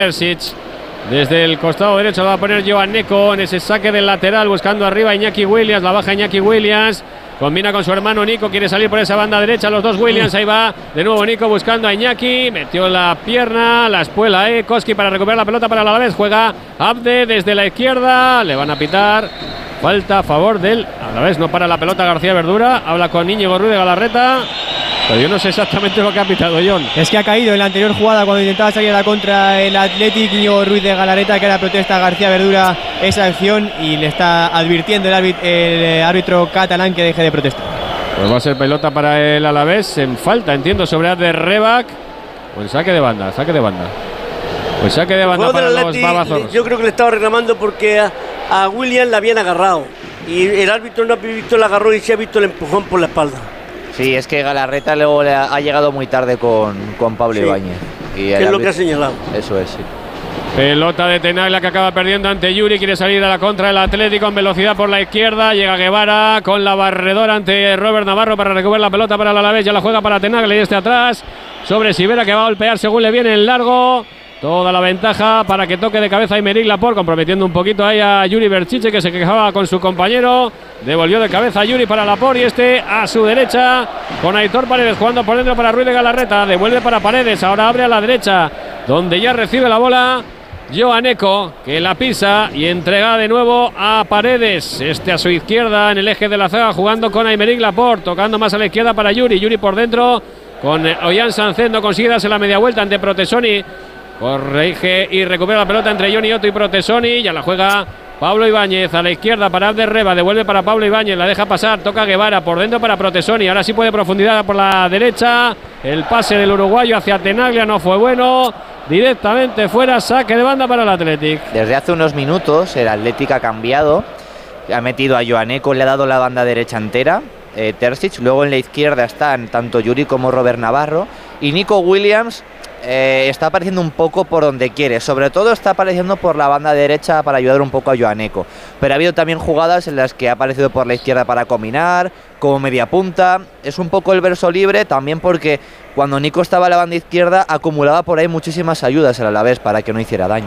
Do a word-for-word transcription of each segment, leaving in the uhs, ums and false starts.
Terzic. Desde el costado derecho va a poner Joan Neco en ese saque del lateral, buscando arriba Iñaki Williams, la baja Iñaki Williams, combina con su hermano Nico, quiere salir por esa banda derecha, los dos Williams, ahí va de nuevo Nico buscando a Iñaki, metió la pierna, la espuela, eh, Koski para recuperar la pelota para el Alavés, juega Abde desde la izquierda, le van a pitar, falta a favor del Alavés, no para la pelota García Verdura, habla con Íñigo Ruiz de Galarreta. Pero yo no sé exactamente lo que ha pitado John. Es que ha caído en la anterior jugada cuando intentaba salir a la contra el Athletic, Íñigo Ruiz de Galarreta, que ahora protesta a García Verdura esa acción y le está advirtiendo el árbitro, el árbitro catalán que deje de protestar. Pues va a ser pelota para el Alavés en falta, entiendo, sobre Abde Rebac. O en saque de banda, saque de banda. Pues saque de banda para los babazos. Yo creo que le estaba reclamando porque a, a William la habían agarrado y el árbitro no ha visto el agarrón y se ha visto el empujón por la espalda. Sí, es que Galarreta luego le ha, ha llegado muy tarde con, con Pablo sí. Ibáñez. Y ¿Qué es lo que ha señalado? Eso es, sí. Pelota de Tenaglia que acaba perdiendo ante Yuri, quiere salir a la contra del Atlético en velocidad por la izquierda, llega Guevara con la barredora ante Robert Navarro para recuperar la pelota para el Alavés, ya la juega para Tenaglia y este atrás sobre Sivera que va a golpear según le viene en largo. Toda la ventaja para que toque de cabeza Aymeric Laporte, comprometiendo un poquito ahí a Yuri Berchiche, que se quejaba con su compañero. Devolvió de cabeza a Yuri para Laporte y este a su derecha con Aitor Paredes jugando por dentro para Ruiz de Galarreta. Devuelve para Paredes, ahora abre a la derecha, donde ya recibe la bola Joan Neco, que la pisa y entrega de nuevo a Paredes. Este a su izquierda en el eje de la zaga jugando con Aymeric Laporte, tocando más a la izquierda para Yuri. Yuri por dentro con Ollán Sánchez, no consigue darse la media vuelta ante Protesoni. Corrige y recupera la pelota entre Johnny Otto y Protesoni. Ya la juega Pablo Ibáñez a la izquierda para Abde Reba. Devuelve para Pablo Ibáñez. La deja pasar. Toca Guevara por dentro para Protesoni. Ahora sí puede profundidad por la derecha. El pase del uruguayo hacia Tenaglia no fue bueno. Directamente fuera. Saque de banda para el Athletic. Desde hace unos minutos el Athletic ha cambiado. Ha metido a Joan Neco. Le ha dado la banda derecha entera. Eh, Terzic. Luego en la izquierda están tanto Yuri como Robert Navarro. Y Nico Williams. Eh, está apareciendo un poco por donde quiere, sobre todo está apareciendo por la banda derecha para ayudar un poco a Joan Neco, pero ha habido también jugadas en las que ha aparecido por la izquierda para combinar, como media punta, es un poco el verso libre, también porque cuando Nico estaba a la banda izquierda acumulaba por ahí muchísimas ayudas al Alavés para que no hiciera daño.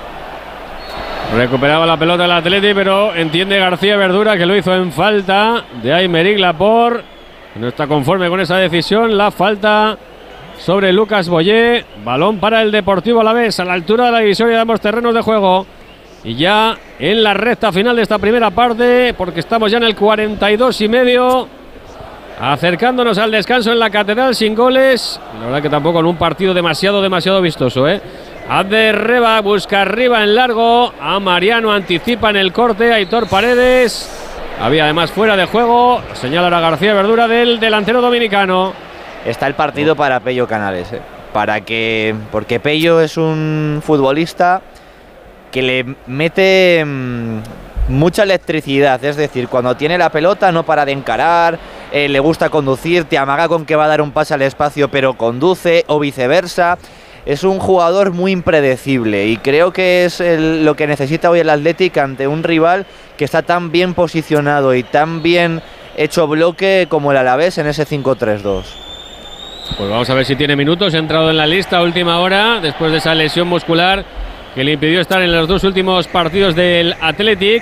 Recuperaba la pelota el Atleti, pero entiende García Verdura que lo hizo en falta de Aymeric Laporte, no está conforme con esa decisión, la falta sobre Lucas Boyé, balón para el Deportivo Alavés a la altura de la divisoria de ambos terrenos de juego y ya en la recta final de esta primera parte, porque estamos ya en el cuarenta y dos y medio, acercándonos al descanso en la Catedral sin goles, la verdad que tampoco en un partido demasiado demasiado vistoso, ¿eh? Abde Reba busca arriba en largo a Mariano, anticipa en el corte Aitor Paredes, había además fuera de juego, señala ahora García Verdura del delantero dominicano. Está el partido para Pello Canales, ¿eh? Para que, porque Pello es un futbolista que le mete mmm, mucha electricidad, es decir, cuando tiene la pelota no para de encarar, eh, le gusta conducir, te amaga con que va a dar un pase al espacio pero conduce o viceversa. Es un jugador muy impredecible y creo que es el, lo que necesita hoy el Athletic ante un rival que está tan bien posicionado y tan bien hecho bloque como el Alavés en ese cinco tres dos. Pues vamos a ver si tiene minutos, ha entrado en la lista a última hora después de esa lesión muscular que le impidió estar en los dos últimos partidos del Athletic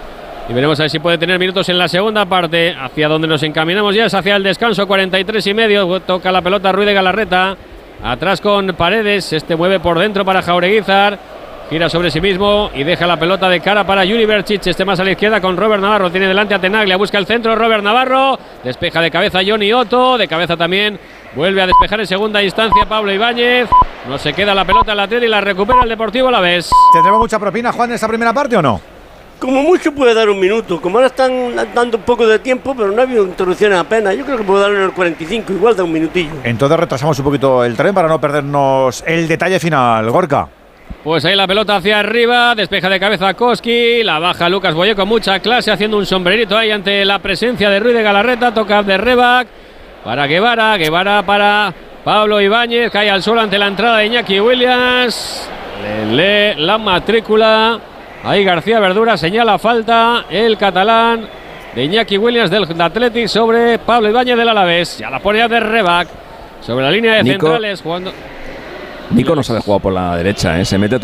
y veremos a ver si puede tener minutos en la segunda parte. Hacia donde nos encaminamos ya es hacia el descanso, cuarenta y tres y medio, toca la pelota Ruiz de Galarreta, atrás con Paredes, este mueve por dentro para Jaureguizar, gira sobre sí mismo y deja la pelota de cara para Yuri Berchic, este más a la izquierda con Robert Navarro, tiene delante a Tenaglia, busca el centro Robert Navarro, despeja de cabeza Johnny Otto, de cabeza también vuelve a despejar en segunda instancia Pablo Ibáñez, no se queda la pelota en la tele y la recupera el Deportivo Alavés. ¿Tendremos mucha propina, Juan, en esta primera parte o no? Como mucho puede dar un minuto, como ahora están dando un poco de tiempo, pero no ha habido interrupciones apenas, yo creo que puede dar en el cuarenta y cinco, igual da un minutillo. Entonces retrasamos un poquito el tren para no perdernos el detalle final, Gorka. Pues ahí la pelota hacia arriba, despeja de cabeza Koski, la baja Lucas Boyé con mucha clase, haciendo un sombrerito ahí ante la presencia de Ruiz de Galarreta, toca de Rebac para Guevara, Guevara para Pablo Ibáñez, cae al suelo ante la entrada de Iñaki Williams, le lee la matrícula, ahí García Verdura señala falta, el catalán de Iñaki Williams del Athletic sobre Pablo Ibáñez del Alavés, ya la pone de Rebac sobre la línea de Nico, centrales jugando. Nico no sabe jugar por la derecha, ¿eh? Se mete todo